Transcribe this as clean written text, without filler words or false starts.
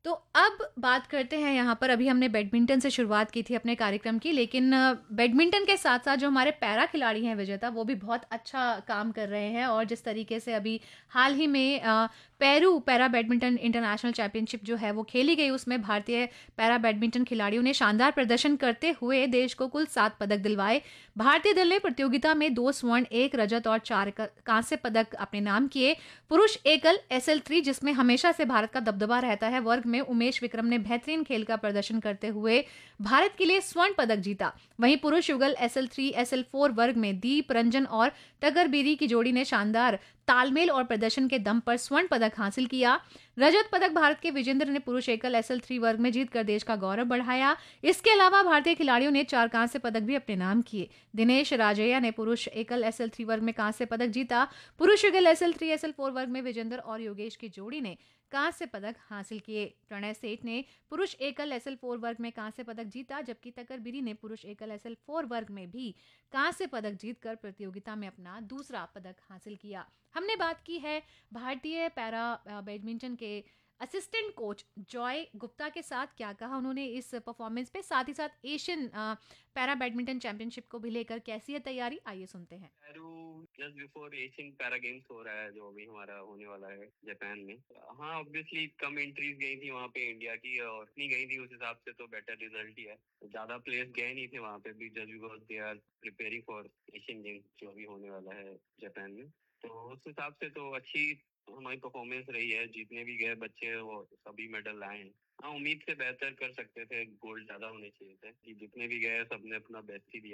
तो अब बात करते हैं यहाँ पर। अभी हमने बैडमिंटन से शुरुआत की थी अपने कार्यक्रम की, लेकिन बैडमिंटन के साथ साथ जो हमारे पैरा खिलाड़ी हैं विजेता, वो भी बहुत अच्छा काम कर रहे हैं। और जिस तरीके से अभी हाल ही में Peru para badminton international championship जो है वो खेली गई, उसमें भारतीय पैरा बैडमिंटन खिलाड़ियों ने शानदार प्रदर्शन करते हुए देश को कुल 7 पदक दिलवाए। भारतीय दल ने प्रतियोगिता में 2 स्वर्ण, 1 रजत और 4 कांस्य पदक अपने नाम किए। पुरुष एकल SL3, जिसमें हमेशा से भारत का दबदबा रहता है, वर्ग में उमेश विक्रम ने बेहतरीन खेल का प्रदर्शन करते हुए भारत के लिए स्वर्ण पदक जीता। वहीं पुरुष युगल SL3 SL4 वर्ग में दीप रंजन और तगर बीरी की जोड़ी ने शानदार तालमेल और प्रदर्शन के दम पर स्वर्ण पदक हासिल किया। रजत पदक भारत के विजेंद्र ने पुरुष एकल SL3 वर्ग में जीतकर देश का गौरव बढ़ाया। इसके अलावा भारतीय खिलाड़ियों ने 4 कांस्य पदक भी अपने नाम किए। दिनेश राजैया ने पुरुष एकल SL3 वर्ग में कांस्य पदक जीता। पुरुष युगल SL3 SL4 वर्ग में विजेंद्र और योगेश की जोड़ी ने कांस्य पदक हासिल किए। प्रणय सेठ ने पुरुष एकल SL4 वर्ग में कांस्य पदक जीता, जबकि तकर बिरी ने पुरुष एकल SL4 वर्ग में भी कांस्य पदक जीतकर प्रतियोगिता में अपना दूसरा पदक हासिल किया। हमने बात की है भारतीय पैरा बैडमिंटन के असिस्टेंट कोच जॉय गुप्ता के साथ, क्या कहा उन्होंने इस परफॉर्मेंस पे, साथ ही साथ एशियन पैरा बैडमिंटन चैंपियनशिप को भी लेकर कैसी है तैयारी, आइए सुनते हैं। Pairu just before Asian para games हो रहा है जो अभी हमारा होने वाला है जापान में। हाँ, ऑब्वियसली कम एंट्रीज गई थी वहाँ पे इंडिया की, और इतनी गई थी उस हिसाब से तो बेटर रिजल्ट ही है। ज्यादा प्लेयर्स गए नहीं थे वहाँ पे भी, just because they are preparing for Asian games जो अभी होने वाला है जापान में। तो उस हिसाब से तो अच्छी हमारी परफॉर्मेंस रही है। जितने भी गए बच्चे वो सभी मेडल लाए हैं। हाँ, उम्मीद से बेहतर कर सकते थे, गोल्ड ज्यादा होने चाहिए थे कि जितने भी गए सबने अपना बेस्ट ही दिया।